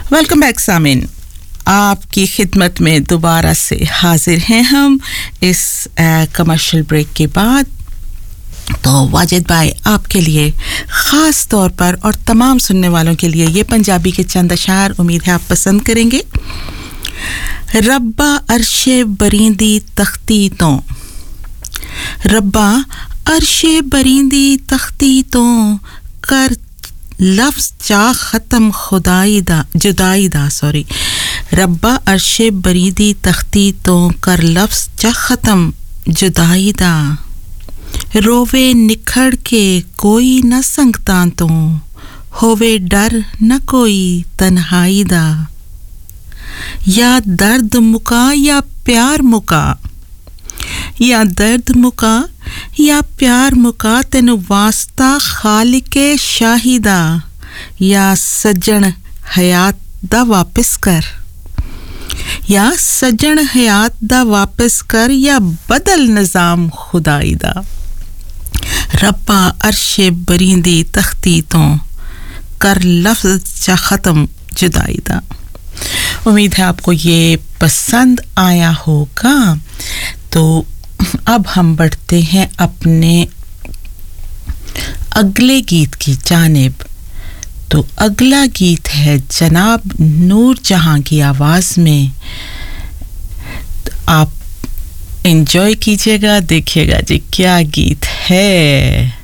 Welcome back सामिन, आपकी खिदमत में दोबारा से हाजिर हैं हम इस कमर्शियल ब्रेक के बाद। तो वाजिद भाई आपके लिए ख़ास तौर पर और तमाम सुनने वालों के लिए ये पंजाबी के चंद अशार उम्मीद है आप पसंद करेंगे। रब्बा अर्शे बरींदी तख्ती तो, रब्बा अर्शे बरींदी तख्ती तो कर लफ्ज़ चा ख़त्म खुदाई दा जुदाई दा सॉरी रब्बा अर्शे बरीदी तख्ती तो कर लफ्ज़ चा ख़त्म जुदाई दा रोवे निखड़ के कोई न संगता तो होवे डर न कोई तन्हाई दा या दर्द मुका या प्यार मुका या दर्द मुका या प्यार मुका तेनु वास्ता खालिके शाहिदा या सज्जन हयात दा वापस कर या सज्जन हयात दा वापस कर या बदल निज़ाम खुदाई दा रब्बा अर्शे बरींदी तख्ती तो कर लफ्ज़ चा ख़त्म जुदाई दा। उम्मीद है आपको ये पसंद आया होगा। तो अब हम बढ़ते हैं अपने अगले गीत की जानिब। तो अगला गीत है जनाब नूर जहां की आवाज़ में। आप एंजॉय कीजिएगा, देखिएगा जी क्या गीत है।